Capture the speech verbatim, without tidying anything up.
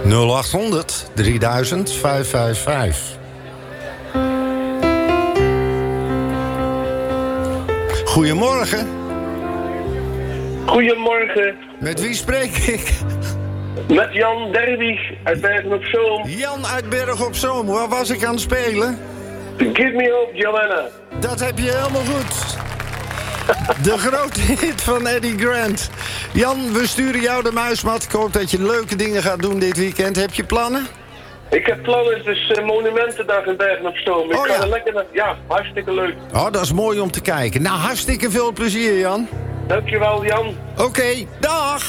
nul achthonderd drieduizend vijfhonderdvijfenvijftig. Goedemorgen. Goedemorgen. Met wie spreek ik? Met Jan Derwig uit Bergen op Zoom. Jan uit Bergen op Zoom. Waar was ik aan het spelen? Give me hope, Joanna. Dat heb je helemaal goed. De grote hit van Eddie Grant. Jan, we sturen jou de muismat. Ik hoop dat je leuke dingen gaat doen dit weekend. Heb je plannen? Ik heb plannen, het is uh, Monumentendag in Bergen op Zoom. Ik Oh, ga ja. er lekker naar... Ja, hartstikke leuk. Oh, dat is mooi om te kijken. Nou, hartstikke veel plezier, Jan. Dankjewel, Jan. Oké, dag.